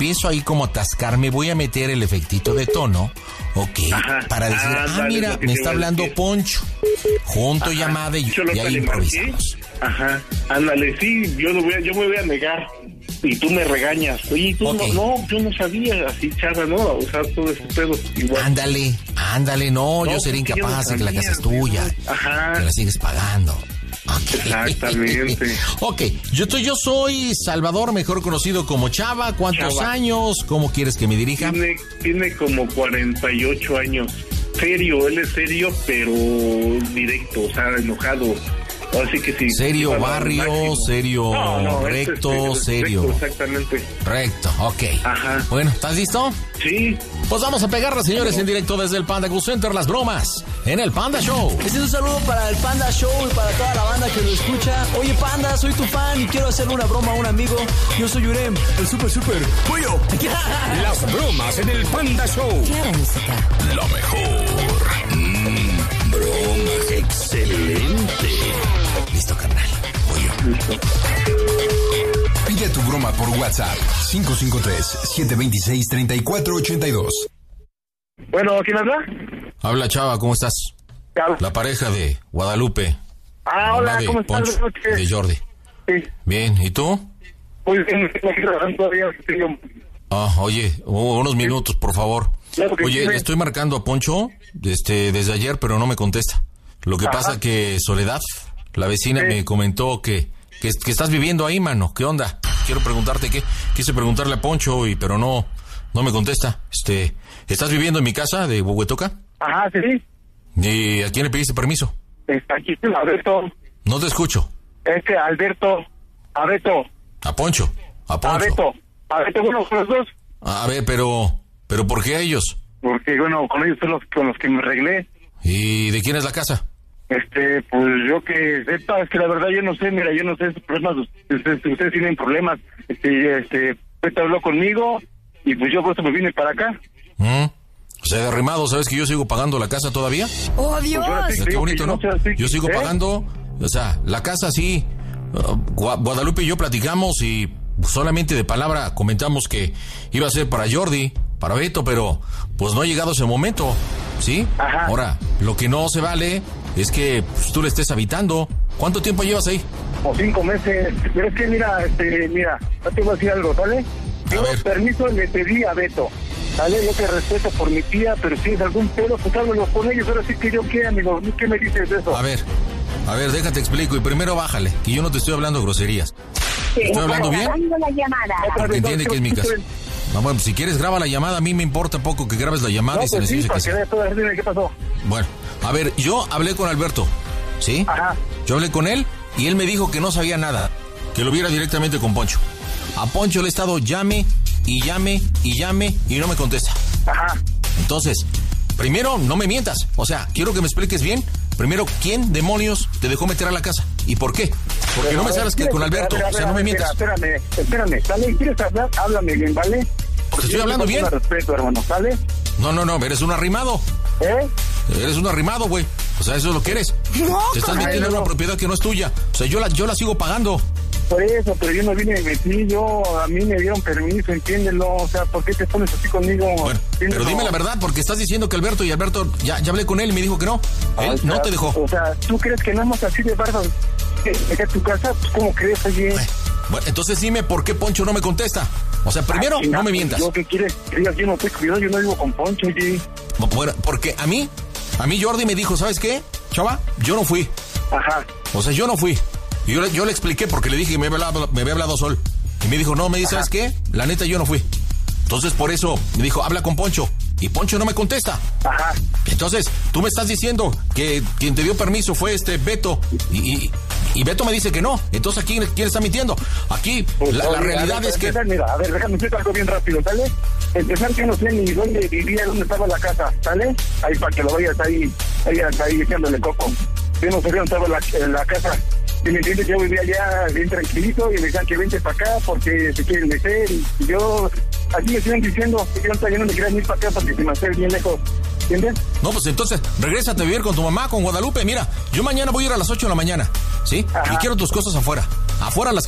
empiezo ahí como a atascarme, voy a meter el efectito de tono, ok, para decir, mira, me está hablando Poncho. Junto llamada y ahí improvisamos. Ándale, sí, yo me voy a negar. Y tú me regañas. Oye, tú yo no sabía, así, chava, ¿no? O sea, todo ese pedo igual. Ándale, no, yo sería incapaz de que la casa es tuya. Que la sigues pagando. Okay. Exactamente. Ok, yo soy Salvador, mejor conocido como Chava. ¿Cuántos años? ¿Cómo quieres que me dirija? Tiene como 48 años. Serio, él es serio, pero directo, o sea, enojado. Así que sí. Serio barrio, serio recto, serio. Recto, exactamente. Recto, ok. Bueno, ¿estás listo? Sí. Pues vamos a pegarla, señores, en directo desde el Panda Cool Center, las bromas en el Panda Show. Este es un saludo para el Panda Show y para toda la banda que lo escucha. Oye, Panda, soy tu fan y quiero hacerle una broma a un amigo. Yo soy Yurem, el super pollo. Las bromas en el Panda Show. Clara música. Lo mejor. Bromas excelente. Listo, carnal. Pollo. Pide tu broma por WhatsApp. 553-726-3482. Bueno, ¿quién habla? Habla, Chava, ¿cómo estás? La pareja de Guadalupe. Hola, ¿cómo estás? De Jordi. Sí. Bien, ¿y tú? Muy bien, trabajando todavía. Oye, unos minutos, por favor. Claro que oye, sí. le estoy marcando a Poncho desde ayer, pero no me contesta. Lo que pasa que Soledad, la vecina, me comentó que estás viviendo ahí, mano. ¿Qué onda? Quiero preguntarte quise preguntarle a Poncho, pero no me contesta. ¿Estás viviendo en mi casa de Huehuetoca? Sí. ¿Y a quién le pediste permiso? Aquí está Alberto. No te escucho. Abeto. A Poncho. Abeto, bueno, con los dos. A ver, pero ¿por qué a ellos? Porque, bueno, con ellos son con los que me arreglé. ¿Y de quién es la casa? Pues yo que sepa, es que la verdad yo no sé esos problemas, ustedes tienen problemas. Ahorita habló conmigo y pues yo por eso me vine para acá. O sea, derrimado, ¿sabes que yo sigo pagando la casa todavía? ¡Oh, Dios! O sea, qué bonito, ¿no? Yo sigo pagando, o sea, la casa sí. Guadalupe y yo platicamos y solamente de palabra comentamos que iba a ser para Jordi, para Beto, pero pues no ha llegado ese momento, ¿sí? Ahora, lo que no se vale es que tú le estés habitando. ¿Cuánto tiempo llevas ahí? Como 5 meses. Pero es que mira, no te voy a decir algo, ¿sale? Yo permiso le pedí a Beto, ¿sale? Yo te respeto por mi tía, pero si tienes algún pedo, pues háblalo con ellos. Ahora sí que yo qué, amigo, ¿qué me dices de eso? A ver, déjate explico y primero bájale, que yo no te estoy hablando groserías. ¿Estoy hablando bien? Porque entiende que es mi casa. Bueno, si quieres graba la llamada, a mí me importa poco que grabes la llamada y se necesita que sea. ¿Qué pasó? Bueno, a ver, yo hablé con Alberto, ¿sí? Yo hablé con él y él me dijo que no sabía nada, que lo viera directamente con Poncho. A Poncho le he estado llame y no me contesta. Entonces, primero, no me mientas. O sea, quiero que me expliques bien. Primero, ¿quién demonios te dejó meter a la casa? ¿Y por qué? Porque no me sabes que con Alberto. O sea, no me mientas. Espérame. ¿Sale? ¿Quieres hablar? Háblame bien, ¿vale? Te estoy hablando bien. Respeto, hermano, ¿sale? No, eres un arrimado. Eres un arrimado, güey. O sea, eso es lo que eres. Te estás metiendo en una propiedad que no es tuya. O sea, yo la sigo pagando. Por eso, pero yo no vine y metí, a mí me dieron permiso, entiéndelo, o sea, ¿por qué te pones así conmigo? Bueno, pero dime la verdad, porque estás diciendo que Alberto ya hablé con él y me dijo que no, él no te dejó. O sea, ¿tú crees que nada más así de barba a tu casa? Pues, ¿cómo crees, oye? Bueno, entonces dime por qué Poncho no me contesta. O sea, primero, no me mientas. ¿Yo qué quieres? Yo no estoy cuidado, yo no vivo con Poncho, oye. Bueno, porque a mí Jordi me dijo, ¿sabes qué, chava? Yo no fui. O sea, yo no fui. Y yo le expliqué porque le dije que me había hablado Sol. Y me dijo, no, me dice, ¿sabes qué? La neta, yo no fui. Entonces, por eso, me dijo, habla con Poncho. Y Poncho no me contesta. Entonces, tú me estás diciendo que quien te dio permiso fue Beto. Y Beto me dice que no. Entonces, ¿quién está mintiendo? Aquí, pues, la realidad es que... Mira, a ver, déjame decirte algo bien rápido, ¿sale? Empezar que no sé ni dónde vivía, dónde estaba la casa, ¿sale? Ahí para que lo vayas ahí echándole coco. Yo no sabía dónde estaba la casa. Y me entiendes, yo vivía allá bien tranquilito y me decían que vente para acá porque se quieren meter y yo, así me siguen diciendo que yo no me quería ir para acá porque se me hace bien lejos, ¿entiendes? No, pues entonces, regrésate a vivir con tu mamá, con Guadalupe. Mira, yo mañana voy a ir a las 8 de la mañana, ¿sí? Y quiero tus cosas afuera las quiero.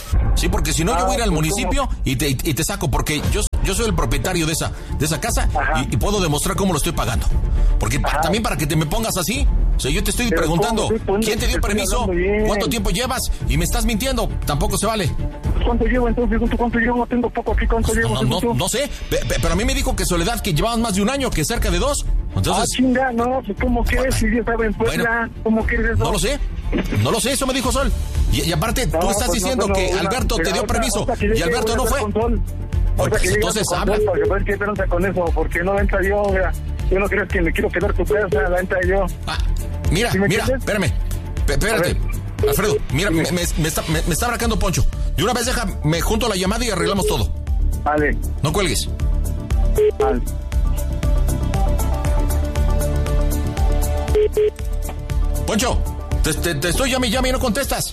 Sí, porque si no yo voy a ir al municipio y te saco, porque yo soy el propietario de esa casa y puedo demostrar cómo lo estoy pagando. Porque también para que te me pongas así, o sea, yo te estoy preguntando, ¿quién te dio permiso? ¿Cuánto tiempo llevas? Y me estás mintiendo, tampoco se vale. ¿Cuánto llevo entonces? ¿Cuánto llevo? Tengo poco aquí, ¿cuánto llevo? No sé, pero a mí me dijo que Soledad que llevabas más de un año, que cerca de 2. Entonces, chinga, no, pues ¿cómo quieres? Si yo estaba en Puebla, ¿cómo quieres eso? No lo sé, eso me dijo Sol. Y aparte, tú estás diciendo que Alberto te dio permiso y Alberto no fue. Entonces habla. ¿Qué tranza con eso? Porque no entra yo, yo no creo que me quiero quedar tu casa, la entra yo. Mira, espérame. Espérate. Alfredo, mira, me está marcando Poncho. De una vez me junto la llamada y arreglamos todo. Vale. No cuelgues. Vale. Poncho, te estoy llame y no contestas.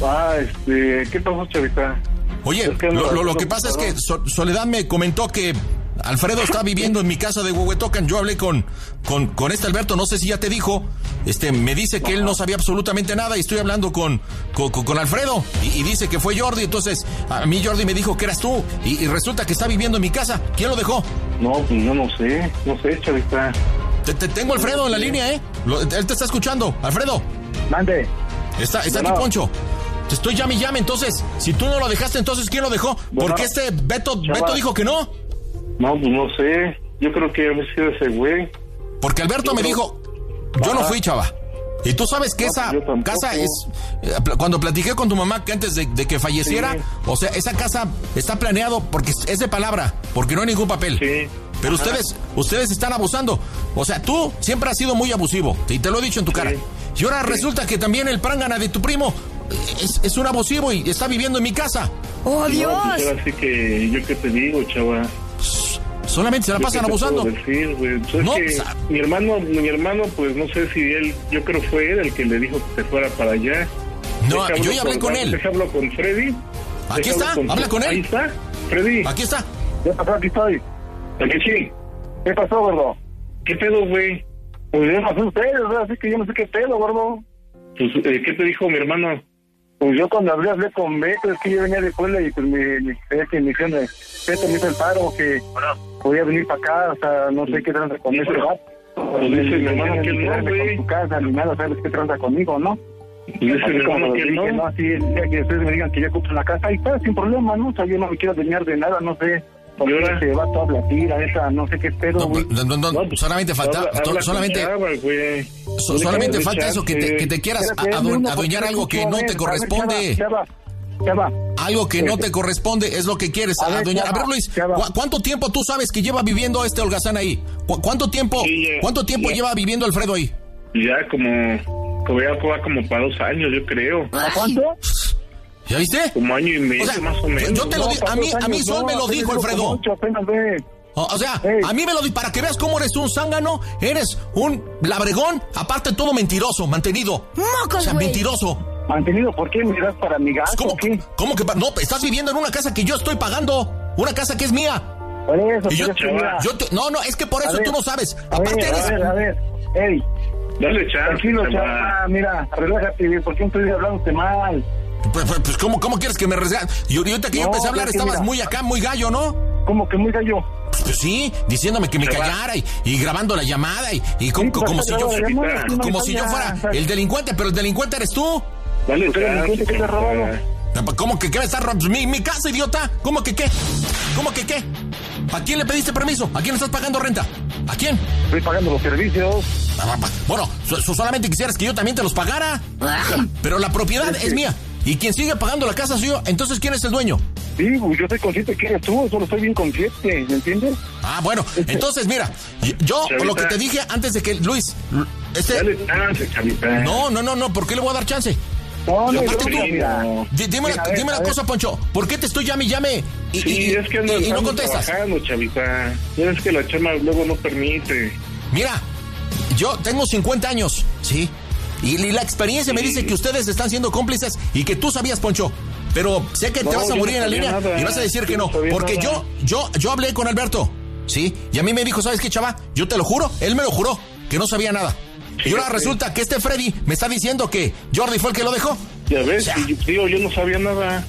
¿Qué pasó, chavita? Oye, es que lo que pasa es que Soledad me comentó que Alfredo está viviendo en mi casa de Huehuetocan. Yo hablé con Alberto, no sé si ya te dijo. Me dice que él no sabía absolutamente nada y estoy hablando con Alfredo y dice que fue Jordi. Entonces, a mí Jordi me dijo que eras tú y resulta que está viviendo en mi casa. ¿Quién lo dejó? No, pues yo no sé, chavita. Tengo a Alfredo en la línea, ¿eh? Él te está escuchando. Alfredo. Mande. Está aquí Poncho. Te estoy llame. Entonces, si tú no lo dejaste, entonces ¿quién lo dejó? Porque Beto dijo que no. No, pues no sé. Yo creo que ha sido ese güey. Porque Alberto me dijo, yo no fui, chava. Y tú sabes que esa casa es... Cuando platiqué con tu mamá que antes de que falleciera, sí. O sea, esa casa está planeado porque es de palabra, porque no hay ningún papel. Sí. Pero ustedes están abusando. O sea, tú siempre has sido muy abusivo, y te lo he dicho en tu cara. Y ahora resulta que también el prángana de tu primo es un abusivo y está viviendo en mi casa. ¡Oh, Dios! No, pues ahora sí que yo qué te digo, chava. Solamente se la pasan abusando. Decir, no, que mi hermano, pues no sé si él, yo creo fue él el que le dijo que se fuera para allá. No, yo ya hablé con él. Hablo con Freddy. Aquí está, habla con él. Ahí está, Freddy. Aquí está. ¿Qué pasó? Aquí estoy. Aquí sí. ¿Qué pasó, gordo? ¿Qué pedo, güey? Pues yo no sé ustedes, así que yo no sé qué pedo, gordo. Pues, ¿qué te dijo mi hermano? Pues yo cuando hablé con Beto, es que yo venía de Puebla y pues me dijeron, Beto me hizo el paro que podía venir para acá, o sea, no sé qué tranza con ese gato. Pues dice mi hermano que no, güey. Con tu casa ni nada, ¿sabes qué tranza conmigo, no? Dice mi hermano que no. Así el día que ustedes me digan que ya compro la casa, ahí está, sin problema, ¿no? O sea, yo no me quiero dañar de nada, no sé. Porque se va toda la tira esa, no sé qué pedo, güey. No, solamente falta, solamente falta eso, que te quieras adueñar algo que no te corresponde. Algo que no te corresponde es lo que quieres adueñar. A ver, Luis, ¿cuánto tiempo tú sabes que lleva viviendo este holgazán ahí? ¿Cuánto tiempo lleva viviendo Alfredo ahí? Ya como para 2 años, yo creo. ¿A cuánto? ¿Ya viste? Como año y medio, más o menos. Yo te lo digo, a mí Sol me lo dijo, Alfredo. O sea, a mí me lo dijo, para que veas cómo eres un zángano, eres un labregón, aparte todo mentiroso, mantenido. ¡Mocos, o sea, güey! mentiroso. ¿Mantenido? ¿Por qué? ¿Me das para mi gasto? ¿Cómo que? No, estás viviendo en una casa que yo estoy pagando, una casa que es mía. Por eso, y yo no, es que por eso tú no sabes. Aparte eres... A ver, ey. Dale, chance. Tranquilo, chava, mira, relájate, ¿por qué estoy hablándote mal? Pues ¿cómo quieres que me resgate? Y ahorita que yo empecé a hablar estabas muy gallo, ¿no? ¿Cómo que muy gallo? Pues sí, diciéndome que me callara y grabando la llamada y como si yo fuera el delincuente, pero el delincuente eres tú. Dale, el delincuente que te ha robado. ¿Cómo que qué me está robando? ¿Mi casa, idiota? ¿Cómo que qué? ¿A quién le pediste permiso? ¿A quién le estás pagando renta? ¿A quién? Estoy pagando los servicios. Bueno, solamente quisieras que yo también te los pagara. Pero la propiedad es mía. Y quien sigue pagando la casa soy yo. Entonces, ¿quién es el dueño? Sí, yo estoy consciente que eres tú. Solo estoy bien consciente, ¿me entiendes? Bueno. Entonces, mira. Yo, Chavita, lo que te dije antes de que Luis... Dale chance, Chavita. No. ¿Por qué le voy a dar chance? Dime una cosa, Poncho. ¿Por qué te estoy llame? Es que y no contestas. Trabajando, Chavita. Es que la chama luego no permite. Mira, yo tengo 50 años, ¿sí? Y la experiencia me dice que ustedes están siendo cómplices y que tú sabías, Poncho. Pero sé que te vas a morir en la línea y vas a decir que no. Porque yo hablé con Alberto, ¿sí? Y a mí me dijo, ¿sabes qué, chava? Yo te lo juro, él me lo juró, que no sabía nada. Y ahora resulta que este Freddy me está diciendo que Jordi fue el que lo dejó. Ya ves, tío, yo no sabía nada.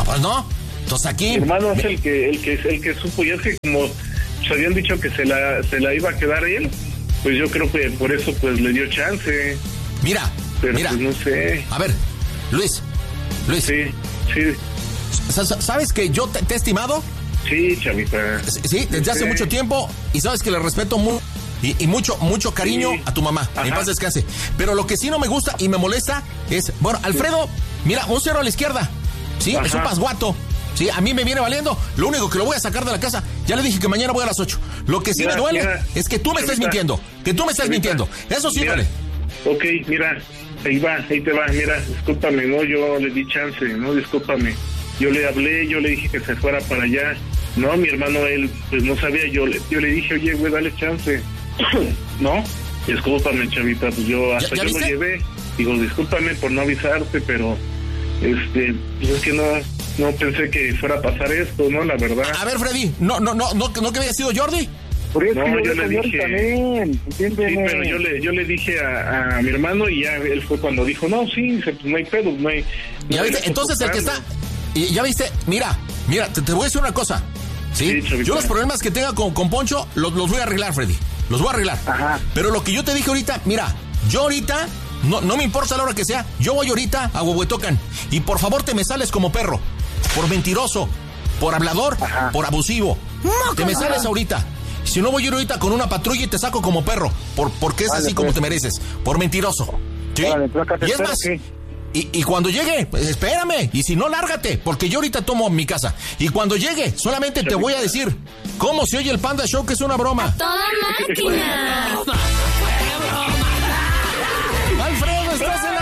pues no. Entonces aquí... Mi hermano es el que supo, y es que como se habían dicho que se la iba a quedar él, pues yo creo que por eso pues le dio chance. Mira, pero mira. Pues no sé. A ver, Luis. Sí. ¿Sabes que yo te he estimado? Sí, chavita. Sí, desde hace mucho tiempo, y sabes que le respeto y mucho cariño a tu mamá. En paz descanse. Pero lo que sí no me gusta y me molesta es, bueno, Alfredo, mira, un cero a la izquierda. Sí, es un pasguato. Sí, a mí me viene valiendo. Lo único que lo voy a sacar de la casa, ya le dije que mañana voy a las 8. Lo que sí me duele es que tú me estés mintiendo. Eso sí duele. Ok, mira, ahí te va. Mira, discúlpame, no, yo le di chance, no, discúlpame. Yo le hablé, yo le dije que se fuera para allá. No, mi hermano, él, pues no sabía. Yo le dije, oye, güey, dale chance. No, discúlpame, chavita, pues yo hasta yo lo llevé. Digo, discúlpame por no avisarte, pero pues es que no pensé que fuera a pasar esto, ¿no? La verdad. A ver, Freddy, no que había sido Jordi. Por eso no, yo le dije también, sí, pero yo le dije a mi hermano, y ya él fue cuando dijo, no, sí, pues no hay pedo, no hay... ¿Ya viste? Entonces el que está... Ya viste, mira, te voy a decir una cosa, ¿sí? Yo los problemas que tenga con Poncho los voy a arreglar, Freddy, los voy a arreglar. Ajá. Pero lo que yo te dije ahorita, mira, yo ahorita, no me importa la hora que sea, yo voy ahorita a Huehuetocan, y por favor te me sales como perro, por mentiroso, por hablador, por abusivo. Te me sales ahorita. Si no, voy a ir ahorita con una patrulla y te saco como perro, porque es así como te mereces, por mentiroso. ¿Sí? Y es más, y cuando llegue, pues espérame, y si no, lárgate, porque yo ahorita tomo mi casa. Y cuando llegue, solamente te voy a decir cómo se oye el Panda Show, que es una broma. ¡A toda máquina!